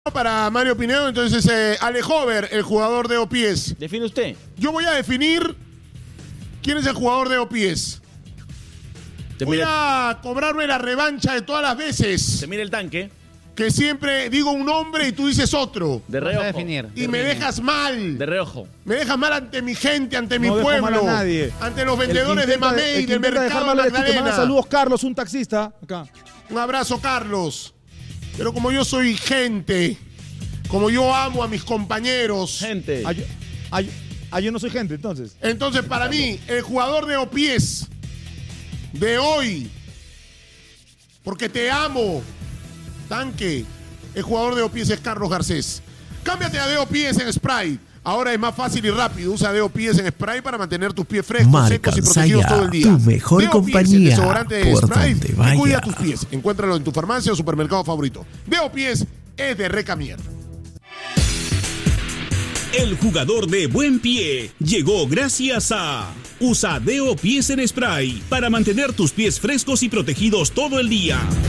Para Mario Pinedo, entonces Alejover, el jugador de Opies. Define usted. Yo voy a definir quién es el jugador de Opies. Voy a cobrarme la revancha de todas las veces. Se mira el tanque. Que siempre digo un nombre y tú dices otro. De reojo. Y me dejas mal. De reojo. Me dejas mal ante mi gente, ante mi No dejo pueblo. mal a nadie. Ante los vendedores de mamey, del mercado de Magdalena. Saludos, Carlos, un taxista. Acá. Un abrazo, Carlos. Pero como yo soy gente, como yo amo a mis compañeros. Gente. Yo no soy gente, entonces. Entonces, para mí, el jugador de Opies de hoy, porque te amo, tanque, el jugador de Opies es Carlos Garcés. Cámbiate a Deo Pies en spray. Ahora es más fácil y rápido. Usa Deo Pies en spray para mantener tus pies frescos, secos y protegidos todo el día. Tu mejor Deo compañía. Pies, el desodorante de Por spray donde que vaya. cuida tus pies. Encuéntralo en tu farmacia o supermercado favorito. Deo Pies es de Recamier. El jugador de buen pie llegó gracias a Usa Deo Pies en spray para mantener tus pies frescos y protegidos todo el día.